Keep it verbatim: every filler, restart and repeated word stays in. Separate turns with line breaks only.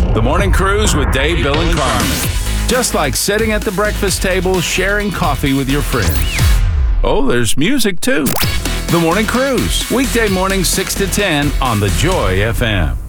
The Morning Cruise with Dave, Bill, and Carmen. Just like sitting at the breakfast table, sharing coffee with your friends. Oh, there's music too. The Morning Cruise, weekday mornings six to ten on the Joy F M.